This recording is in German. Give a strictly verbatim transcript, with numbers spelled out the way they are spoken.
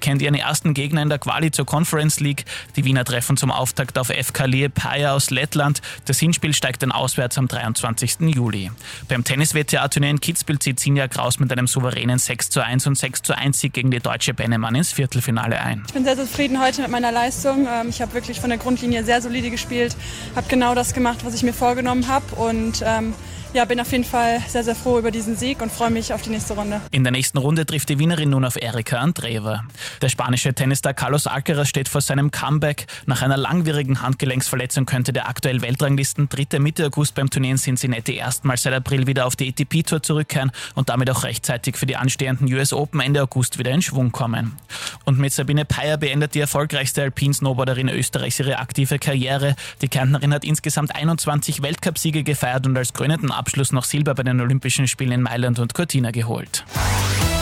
kennt ihren ersten Gegner in der Quali zur Conference League. Die Wiener treffen zum Auftakt auf F K Liepaja aus Lettland. Das Hinspiel steigt dann auswärts am dreiundzwanzigsten Juli. Beim Tennis-W T A-Turnier in Kitzbühel zieht Sinja Kraus mit einem souveränen sechs zu eins und sechs zu eins Sieg gegen die deutsche Bennemann ins Viertelfinale ein. Ich bin sehr zufrieden heute mit meiner Leistung. Ich habe wirklich von der Grundlinie sehr solide gespielt, habe genau das gemacht, was ich mir vorgenommen habe und ähm, ja, bin auf jeden Fall sehr, sehr froh über diesen Sieg und freue mich auf die nächste Runde. In der nächsten Runde trifft die Wienerin nun auf Erika Andreeva. Der spanische Tennisstar Carlos Alcaraz steht vor seinem Comeback. Nach einer langwierigen Handgelenksverletzung könnte der aktuell Weltranglisten Dritte Mitte August beim Turnier in Cincinnati erstmals seit April wieder auf die A T P-Tour zurückkehren und damit auch rechtzeitig für die anstehenden U S Open Ende August wieder in Schwung kommen. Und mit Sabine Peier beendet die erfolgreichste Alpinsnowboarderin Österreichs ihre aktive Karriere. Die Kärntnerin hat insgesamt einundzwanzig Weltcupsiege gefeiert und als krönenden Abschluss noch Silber bei den Olympischen Spielen in Mailand und Cortina geholt.